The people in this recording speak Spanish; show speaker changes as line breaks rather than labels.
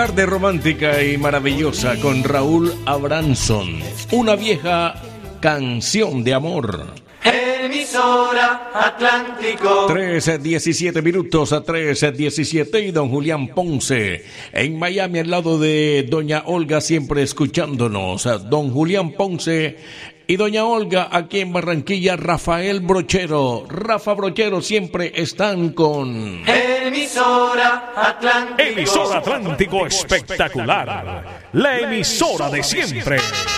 Tarde romántica y maravillosa con Raúl Abranson. Una vieja canción de amor.
Emisora Atlántico.
3:17 minutos a 3:17 y don Julián Ponce en Miami al lado de doña Olga siempre escuchándonos. Don Julián Ponce y doña Olga aquí en Barranquilla, Rafael Brochero. Rafa Brochero siempre están con
Emisora Atlántico.
Emisora Atlántico espectacular. La emisora de siempre.